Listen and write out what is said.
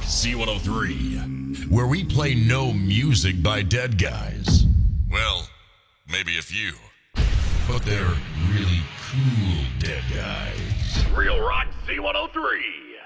C103, where we play no music by dead guys. Well, maybe a few. But they're really cool dead guys. Real Rock C103.